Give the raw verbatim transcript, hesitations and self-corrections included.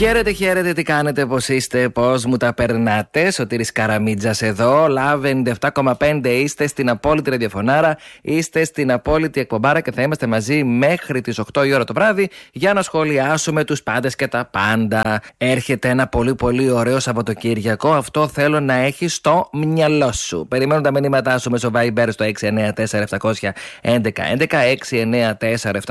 Χαίρετε, χαίρετε, τι κάνετε, πώς είστε, πώς μου τα περνάτε. Σωτήρης Καραμίτζας εδώ, Love ενενήντα επτά κόμμα πέντε, είστε στην απόλυτη ραδιοφωνάρα, είστε στην απόλυτη εκπομπάρα και θα είμαστε μαζί μέχρι τις οκτώ η ώρα το βράδυ για να σχολιάσουμε τους πάντες και τα πάντα. Έρχεται ένα πολύ πολύ ωραίο Σαββατοκύριακο, αυτό θέλω να έχεις στο μυαλό σου. Περιμένω τα μηνύματά σου μέσω Viber στο έξι εννιά τέσσερα επτά ένα ένα έξι εννιά τέσσερα